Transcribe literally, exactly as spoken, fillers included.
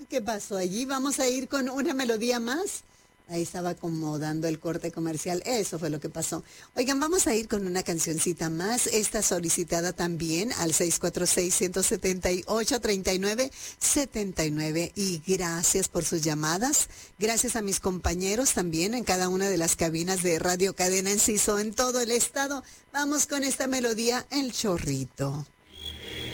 ¿Qué pasó allí? Vamos a ir con una melodía más. Ahí estaba como dando el corte comercial. Eso fue lo que pasó. Oigan, vamos a ir con una cancioncita más. Esta solicitada también al seis cuatro seis, uno siete ocho, tres nueve siete nueve. Y gracias por sus llamadas. Gracias a mis compañeros también en cada una de las cabinas de Radio Cadena Enciso en todo el estado. Vamos con esta melodía, El Chorrito.